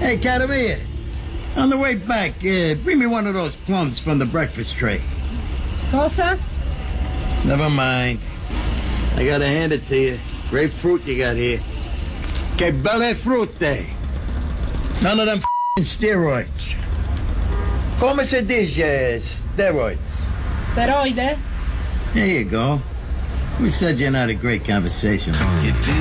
Hey, Catamia, on the way back, bring me one of those plums from the breakfast tray. Cosa? Never mind. I gotta hand it to you. Great fruit you got here. Que belle frutte. None of them steroids. Come se dice steroids? Steroide? There you go. Who said you're not a great conversationalist? You do